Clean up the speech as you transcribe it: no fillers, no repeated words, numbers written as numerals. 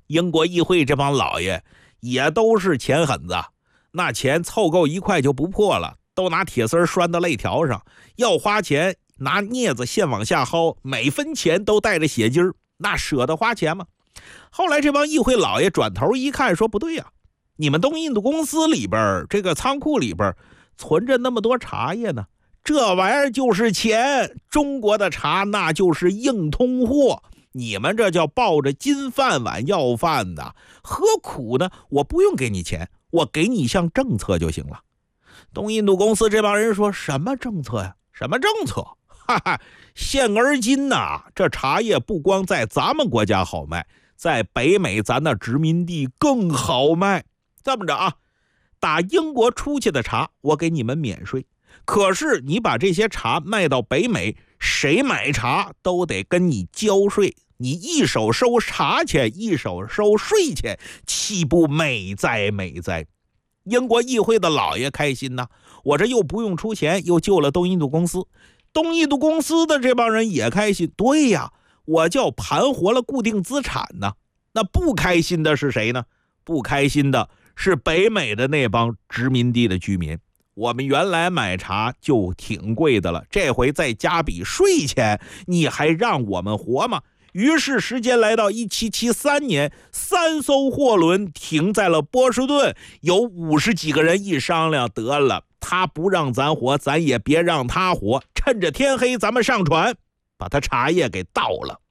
英国议会这帮老爷也都是钱狠子，那钱凑够1块就不破了，都拿铁丝拴到肋条上，要花钱拿镊子线往下薅，每分钱都带着血筋儿，那舍得花钱吗？后来这帮议会老爷转头一看，说不对呀，你们东印度公司里边这个仓库里边存着那么多茶叶呢，这玩意儿就是钱，中国的茶那就是硬通货，你们这叫抱着金饭碗要饭的，何苦呢？我不用给你钱，我给你一项政策就行了。东印度公司这帮人说，什么政策呀？什么政策？哈哈，现而今呐，这茶叶不光在咱们国家好卖，在北美咱那殖民地更好卖。这么着啊，打英国出去的茶我给你们免税，可是你把这些茶卖到北美，谁买茶都得跟你交税，你一手收茶钱，一手收税钱，岂不美哉美哉？英国议会的老爷开心呐，我这又不用出钱，又救了东印度公司。东印度公司的这帮人也开心，对呀，我叫盘活了固定资产呢。那不开心的是谁呢？不开心的是北美的那帮殖民地的居民。我们原来买茶就挺贵的了，这回再加笔税钱，你还让我们活吗？于是时间来到1773年，3艘货轮停在了波士顿，有50几个人一商量，得了，他不让咱活，咱也别让他活，趁着天黑咱们上船把他茶叶给倒了。